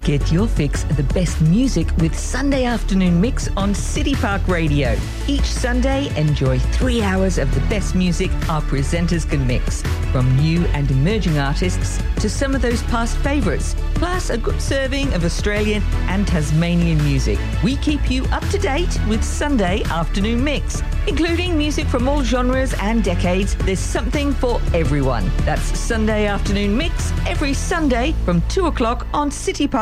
Get your fix of the best music with Sunday Afternoon Mix on City Park Radio. Each Sunday, enjoy 3 hours of the best music our presenters can mix, from new and emerging artists to some of those past favourites, plus a good serving of Australian and Tasmanian music. We keep you up to date with Sunday Afternoon Mix, including music from all genres and decades. There's something for everyone. That's Sunday Afternoon Mix every Sunday from 2 o'clock on City Park